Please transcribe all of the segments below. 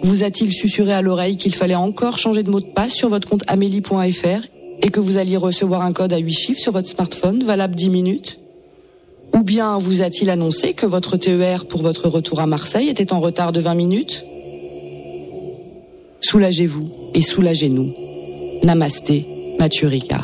Vous a-t-il susurré à l'oreille qu'il fallait encore changer de mot de passe sur votre compte amélie.fr et que vous alliez recevoir un code à 8 chiffres sur votre smartphone, valable 10 minutes? Ou bien vous a-t-il annoncé que votre TER pour votre retour à Marseille était en retard de 20 minutes? Soulagez-vous et soulagez-nous. Namasté, Mathieu Ricard.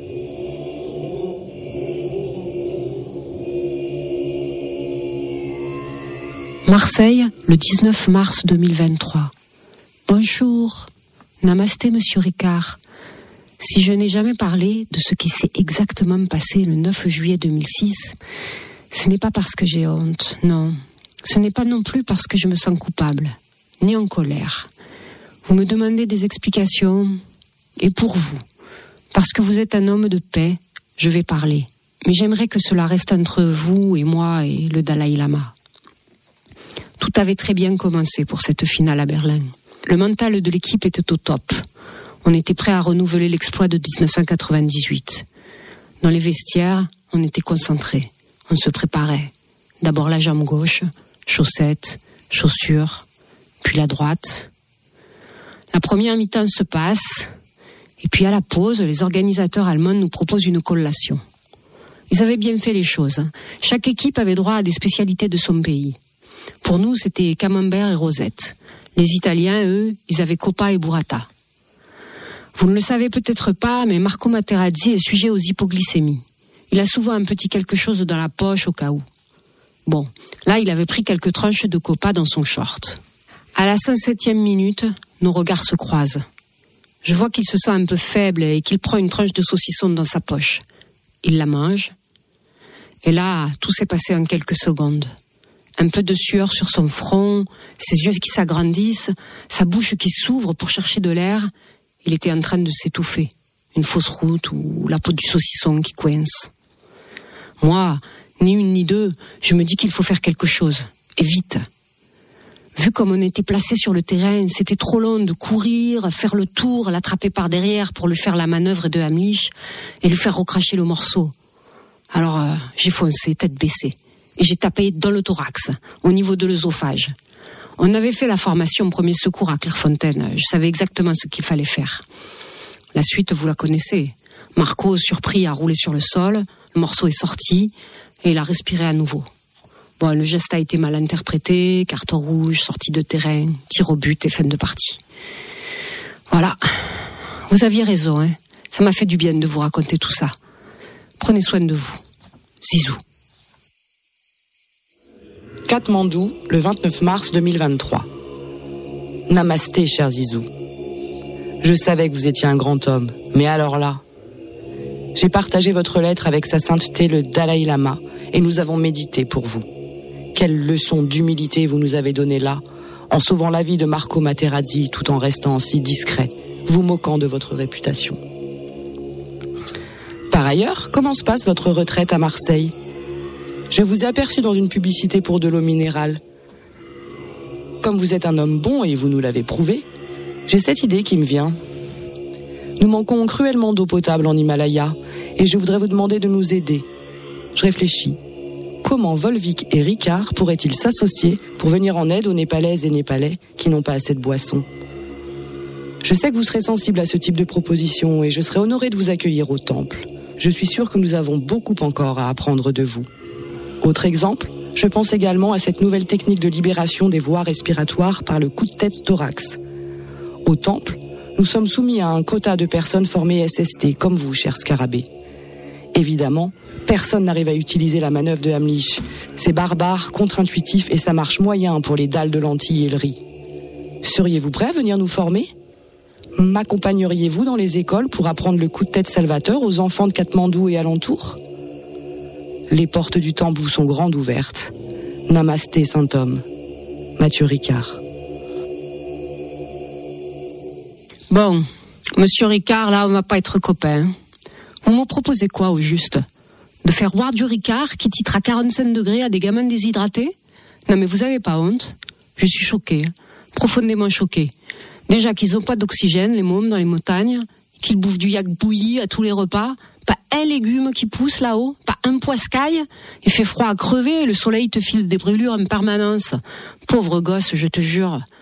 Marseille, le 19 mars 2023. Bonjour, namasté Monsieur Ricard. Si je n'ai jamais parlé de ce qui s'est exactement passé le 9 juillet 2006, ce n'est pas parce que j'ai honte, non. Ce n'est pas non plus parce que je me sens coupable, ni en colère. Vous me demandez des explications, et pour vous, parce que vous êtes un homme de paix, je vais parler. Mais j'aimerais que cela reste entre vous et moi et le Dalai Lama. Tout avait très bien commencé pour cette finale à Berlin. Le mental de l'équipe était au top. On était prêt à renouveler l'exploit de 1998. Dans les vestiaires, on était concentrés. On se préparait. D'abord la jambe gauche, chaussettes, chaussures, puis la droite. La première mi-temps se passe, et puis à la pause, les organisateurs allemands nous proposent une collation. Ils avaient bien fait les choses. Chaque équipe avait droit à des spécialités de son pays. Pour nous, c'était camembert et rosette. Les Italiens, eux, ils avaient coppa et burrata. Vous ne le savez peut-être pas, mais Marco Materazzi est sujet aux hypoglycémies. Il a souvent un petit quelque chose dans la poche au cas où. Bon, là, il avait pris quelques tranches de coppa dans son short. À la 107e minute, nos regards se croisent. Je vois qu'il se sent un peu faible et qu'il prend une tranche de saucisson dans sa poche. Il la mange. Et là, tout s'est passé en quelques secondes. Un peu de sueur sur son front, ses yeux qui s'agrandissent, sa bouche qui s'ouvre pour chercher de l'air. Il était en train de s'étouffer. Une fausse route ou la peau du saucisson qui coince. Moi, ni une ni deux, je me dis qu'il faut faire quelque chose. Et vite. Vu comme on était placé sur le terrain, c'était trop long de courir, faire le tour, l'attraper par derrière pour lui faire la manœuvre de Hamlich et lui faire recracher le morceau. Alors, j'ai foncé, tête baissée. Et j'ai tapé dans le thorax, au niveau de l'œsophage. On avait fait la formation premier secours à Clairefontaine. Je savais exactement ce qu'il fallait faire. La suite, vous la connaissez. Marco, surpris, a roulé sur le sol. Le morceau est sorti et il a respiré à nouveau. Bon, le geste a été mal interprété, carton rouge, sortie de terrain, tir au but et fin de partie. Voilà. Vous aviez raison, hein. Ça m'a fait du bien de vous raconter tout ça. Prenez soin de vous. Zizou. Katmandou, le 29 mars 2023. Namasté, cher Zizou. Je savais que vous étiez un grand homme, mais alors là... J'ai partagé votre lettre avec sa sainteté le Dalai Lama et nous avons médité pour vous. Quelle leçon d'humilité vous nous avez donnée là, en sauvant la vie de Marco Materazzi tout en restant si discret, vous moquant de votre réputation. Par ailleurs, comment se passe votre retraite à Marseille ? Je vous ai aperçu dans une publicité pour de l'eau minérale. Comme vous êtes un homme bon et vous nous l'avez prouvé, j'ai cette idée qui me vient. Nous manquons cruellement d'eau potable en Himalaya et je voudrais vous demander de nous aider. Je réfléchis. Comment Volvic et Ricard pourraient-ils s'associer pour venir en aide aux Népalaises et Népalais qui n'ont pas assez de boissons ? Je sais que vous serez sensible à ce type de proposition et je serai honoré de vous accueillir au temple. Je suis sûr que nous avons beaucoup encore à apprendre de vous. Autre exemple, je pense également à cette nouvelle technique de libération des voies respiratoires par le coup de tête thorax. Au temple, nous sommes soumis à un quota de personnes formées SST, comme vous, cher Scarabée. Évidemment, personne n'arrive à utiliser la manœuvre de Hamlich. C'est barbare, contre-intuitif et ça marche moyen pour les dalles de lentilles et le riz. Seriez-vous prêt à venir nous former ? M'accompagneriez-vous dans les écoles pour apprendre le coup de tête salvateur aux enfants de Katmandou et alentours ? Les portes du temple vous sont grandes ouvertes. Namasté, saint homme. Mathieu Ricard. Bon, monsieur Ricard, là, on va pas être copains. Vous me proposez quoi, au juste ? De faire boire du Ricard qui titre à 45 degrés à des gamins déshydratés ? Non, mais vous avez pas honte ? Je suis choquée, profondément choquée. Déjà qu'ils ont pas d'oxygène, les mômes, dans les montagnes, qu'ils bouffent du yak bouilli à tous les repas, pas un légume qui pousse là-haut, pas un poiscaille. Il fait froid à crever, le soleil te file des brûlures en permanence. Pauvre gosse, je te jure.